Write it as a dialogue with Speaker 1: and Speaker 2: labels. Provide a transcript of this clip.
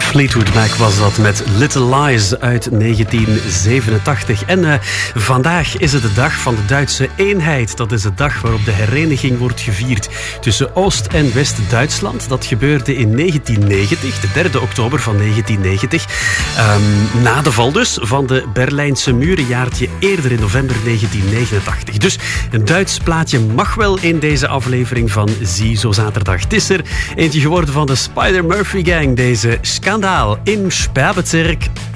Speaker 1: Fleetwood Mac was dat met Little Lies uit 1987. En vandaag is het de dag van de Duitse eenheid. Dat is de dag waarop de hereniging wordt gevierd tussen Oost- en West-Duitsland. Dat gebeurde in 1990, de 3e oktober van 1990. Na de val dus van de Berlijnse muur, een jaartje eerder in november 1989. Dus een Duits plaatje mag wel in deze aflevering van Ziezo Zaterdag. Het is er eentje geworden van de Spider-Murphy Gang, deze Skandaal im Sperrbezirk